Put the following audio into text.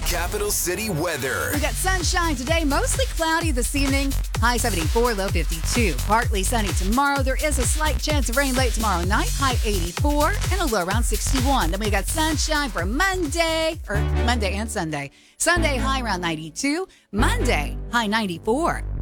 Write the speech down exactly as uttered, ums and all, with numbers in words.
Capital City weather. We got sunshine today, mostly cloudy this evening. High seventy-four, low fifty-two. Partly sunny tomorrow. There is a slight chance of rain late tomorrow night. High eighty-four and a low around sixty-one. Then we got sunshine for Monday, or Monday and Sunday. Sunday, high around ninety-two. Monday, high ninety-four.